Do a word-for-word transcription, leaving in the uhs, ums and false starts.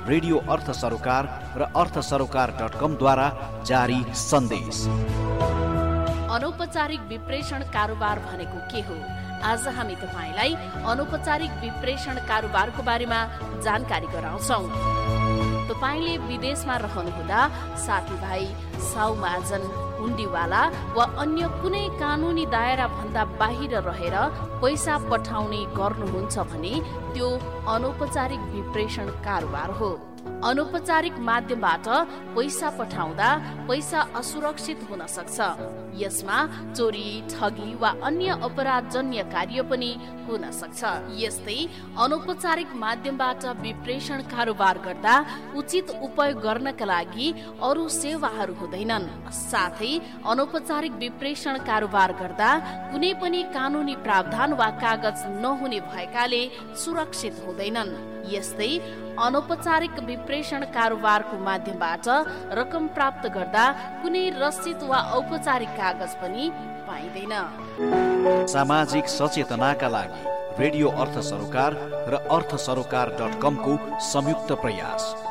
Radio अर्थ सरोकार र अर्थ सरोकार डट कम द्वारा जारी सन्देश। अनौपचारिक विप्रेषण कारोबार भनेको के हो? आज हामी तपाईलाई अनौपचारिक विप्रेषण कारोबारको बारेमा जानकारी गराउँछौ। तपाईले विदेशमा रहनुहुँदा साथीभाइ, साउमाजन, हुन्डीवाला वा अन्य कुनै कानुनी दायरा भन्दा बाहिर रहेर पैसा पठाउने गर्नुहुन्छ भने त्यो अनौपचारिक विप्रेषण कारोबार हो। अनौपचारिक माध्यमबाट पैसा पठाउँदा पैसा असुरक्षित हुन सक्छ। यसमा चोरी, ठगी वा अन्य अपराधजन्य कार्य पनि हुन सक्छ। यस्तै अनौपचारिक माध्यमबाट विप्रेषण कारोबार गर्दा उचित उपयोग गर्नका लागि अरू सेवाहरू हुँदैनन्। साथै अनौपचारिक विप्रेषण कारोबार गर्दा कुनै पनि कानुनी प्रावधान वा कागज नहुने भएकाले सुरक्षित हुँदैनन्। यस्तै अनौपचारिक विप्रेषण कारोबारको माध्यमबाट रकम प्राप्त गर्दा कुनै रसिद वा औपचारिक कागज पनि पाइँदैन। सामाजिक सचेतनाका लागि रेडियो अर्थ सरोकार र अर्थ सरोकार डट कम को संयुक्त प्रयास।